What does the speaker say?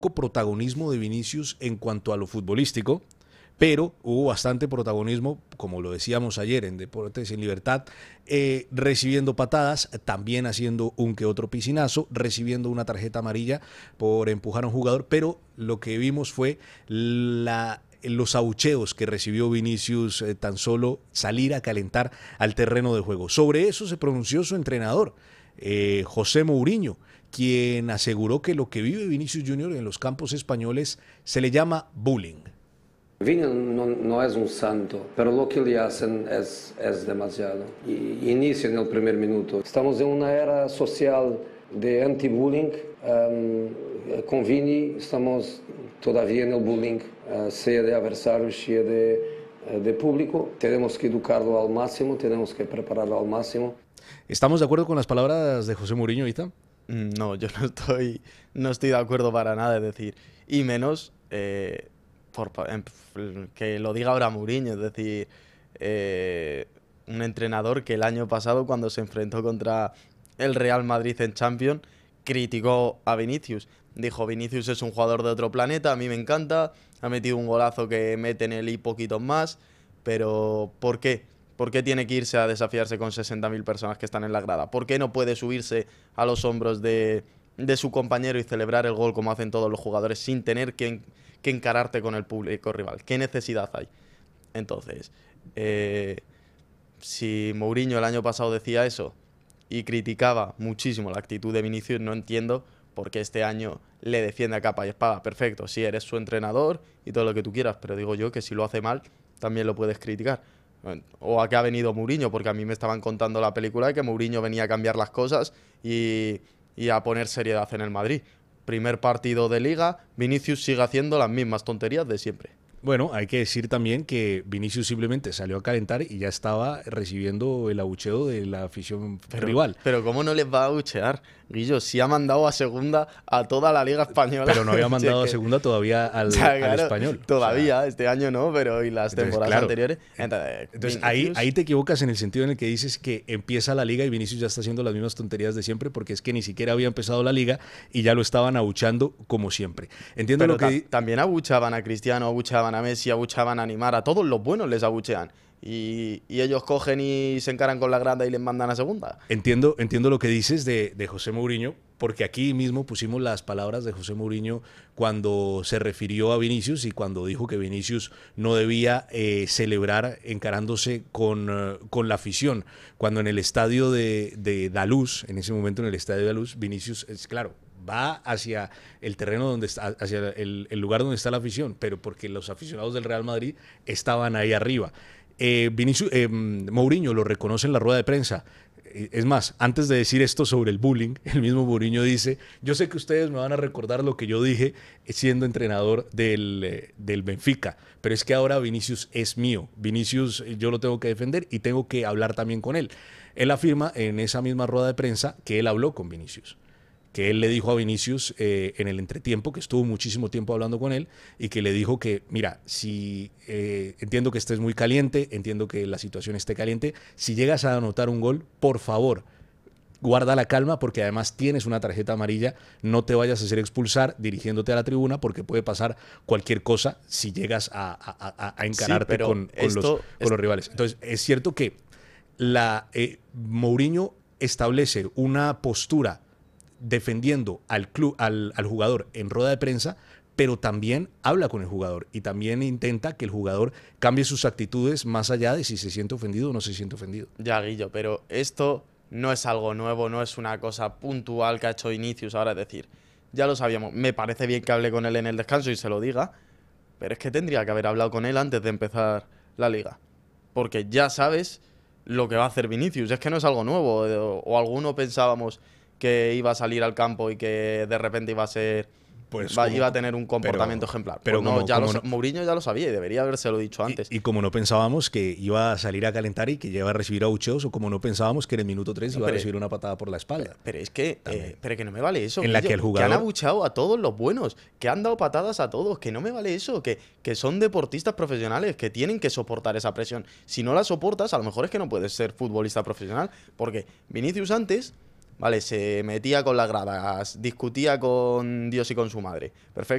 protagonismo de Vinicius en cuanto a lo futbolístico, pero hubo bastante protagonismo, como lo decíamos ayer en Deportes en Libertad, recibiendo patadas, también haciendo un que otro piscinazo, recibiendo una tarjeta amarilla por empujar a un jugador, pero lo que vimos fue los abucheos que recibió Vinicius tan solo salir a calentar al terreno de juego. Sobre eso se pronunció su entrenador, José Mourinho, quien aseguró que lo que vive Vinicius Junior en los campos españoles se le llama bullying. Vini no es un santo, pero lo que le hacen es demasiado. Inicia en el primer minuto. Estamos en una era social de anti-bullying. Con Vini estamos todavía en el bullying, sea de adversarios, sea de público. Tenemos que educarlo al máximo, tenemos que prepararlo al máximo. ¿Estamos de acuerdo con las palabras de José Mourinho, Ita? No, yo no estoy de acuerdo para nada, es decir, y menos que lo diga ahora Mourinho, es decir, un entrenador que el año pasado, cuando se enfrentó contra el Real Madrid en Champions, criticó a Vinicius. Dijo: Vinicius es un jugador de otro planeta, a mí me encanta, ha metido un golazo que mete en él y poquitos más, pero ¿por qué? ¿Por qué tiene que irse a desafiarse con 60.000 personas que están en la grada? ¿Por qué no puede subirse a los hombros de su compañero y celebrar el gol como hacen todos los jugadores sin tener que encararte con el público rival? ¿Qué necesidad hay? Entonces, si Mourinho el año pasado decía eso y criticaba muchísimo la actitud de Vinicius, no entiendo por qué este año le defiende a capa y espada. Perfecto, sí, eres su entrenador y todo lo que tú quieras, pero digo yo que si lo hace mal, también lo puedes criticar. ¿O a qué ha venido Mourinho? Porque a mí me estaban contando la película de que Mourinho venía a cambiar las cosas y a poner seriedad en el Madrid. Primer partido de Liga, Vinicius sigue haciendo las mismas tonterías de siempre. Bueno, hay que decir también que Vinicius simplemente salió a calentar y ya estaba recibiendo el abucheo de la afición rival. Pero ¿cómo no les va a abuchear? Guillo, si ha mandado a segunda a toda la Liga Española. Pero no había mandado a segunda todavía al Español. Todavía, o sea, este año no, pero y las temporadas anteriores. Entonces ahí te equivocas en el sentido en el que dices que empieza la Liga y Vinicius ya está haciendo las mismas tonterías de siempre, porque es que ni siquiera había empezado la Liga y ya lo estaban abuchando como siempre. Entiendo pero lo que... También abuchaban a Cristiano, abuchaban a Messi, abuchaban a Neymar, a todos los buenos les abuchean. Y ellos cogen y se encaran con la grada y les mandan a segunda. Entiendo lo que dices de José Mourinho, porque aquí mismo pusimos las palabras de José Mourinho cuando se refirió a Vinicius y cuando dijo que Vinicius no debía celebrar encarándose con la afición. Cuando en el estadio de Daluz, en ese momento en el estadio de Daluz, Vinicius, es claro, va hacia el terreno donde está, hacia el lugar donde está la afición, pero porque los aficionados del Real Madrid estaban ahí arriba. Mourinho lo reconoce en la rueda de prensa. Es más, antes de decir esto sobre el bullying, el mismo Mourinho dice: yo sé que ustedes me van a recordar lo que yo dije siendo entrenador del Benfica, pero es que ahora Vinicius es mío. Vinicius yo lo tengo que defender y tengo que hablar también con él. Él afirma en esa misma rueda de prensa que él habló con Vinicius, que él le dijo a Vinicius en el entretiempo, que estuvo muchísimo tiempo hablando con él, y que le dijo que, mira, si entiendo que estés muy caliente, entiendo que la situación esté caliente, si llegas a anotar un gol, por favor, guarda la calma, porque además tienes una tarjeta amarilla, no te vayas a hacer expulsar dirigiéndote a la tribuna, porque puede pasar cualquier cosa si llegas a encararte con los rivales. Entonces, es cierto que Mourinho establece una postura defendiendo al jugador en rueda de prensa, pero también habla con el jugador y también intenta que el jugador cambie sus actitudes más allá de si se siente ofendido o no se siente ofendido. Ya, Guillo, pero esto no es algo nuevo, no es una cosa puntual que ha hecho Vinicius ahora, es decir, ya lo sabíamos. Me parece bien que hable con él en el descanso y se lo diga, pero es que tendría que haber hablado con él antes de empezar la Liga, porque ya sabes lo que va a hacer Vinicius, es que no es algo nuevo, o alguno pensábamos que iba a salir al campo y que de repente iba a ser iba a tener un comportamiento ejemplar. Pero pues Mourinho ya lo sabía y debería habérselo dicho antes. Y como no pensábamos que iba a salir a calentar y que iba a recibir abucheos, o como no pensábamos que en el minuto 3 iba a recibir una patada por la espalda. Pero es que que no me vale eso. En la que el jugador... Que han abucheado a todos los buenos, que han dado patadas a todos, que no me vale eso, que son deportistas profesionales, que tienen que soportar esa presión. Si no la soportas, a lo mejor es que no puedes ser futbolista profesional, porque Vinicius antes... Vale, se metía con las gradas, discutía con Dios y con su madre. Perfecto.